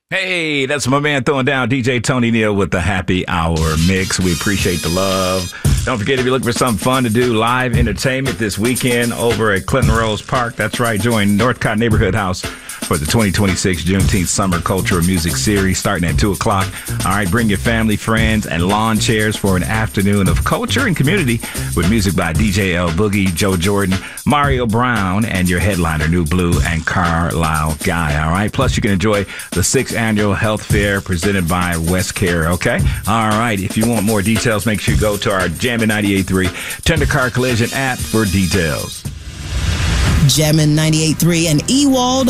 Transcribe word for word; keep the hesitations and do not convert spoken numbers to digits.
Hey, that's my man throwing down D J Tony Neal with the Happy Hour Mix. We appreciate the love. Don't forget, if you're looking for something fun to do, live entertainment this weekend over at Clinton Rose Park. That's right, join Northcott Neighborhood House for the twenty twenty-six Juneteenth Summer Cultural Music Series starting at two o'clock. All right, bring your family, friends, and lawn chairs for an afternoon of culture and community with music by D J L Boogie, Joe Jordan, Mario Brown, and your headliner, New Blue, and Carlisle Guy. All right, plus you can enjoy the sixth annual health fair presented by West Care. Okay, all right, if you want more details, make sure you go to our Jammin' ninety-eight point three Tender Car Collision app for details. Jammin' ninety-eight point three and Ewald